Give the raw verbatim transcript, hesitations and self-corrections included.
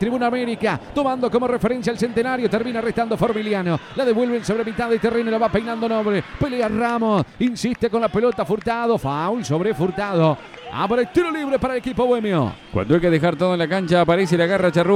Tribuna América, tomando como referencia el centenario, termina restando Formiliano, la devuelven sobre mitad de terreno, la va peinando Noble, pelea Ramos, insiste con la pelota Furtado, foul sobre Furtado, abre tiro libre para el equipo bohemio. Cuando hay que dejar todo en la cancha, aparece y la garra Charrúa.